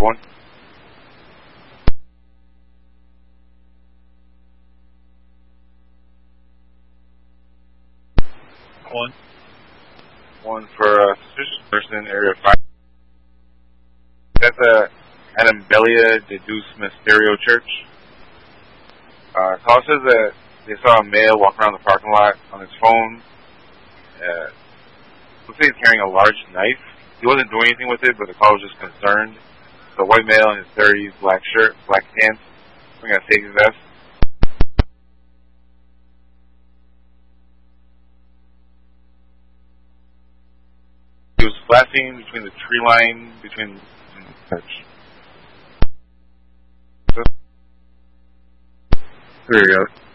one. One for a suspicious person, area 5. That's a Anambelia de Deus Mysterio Church. Call says that they saw a male walk around the parking lot on his phone. Looks like he's carrying a large knife. He wasn't doing anything with it, but the call was just concerned. It's a white male in his 30s, black shirt, black pants, wearing a safety vest. He was flashing between the tree line between the church. There you go.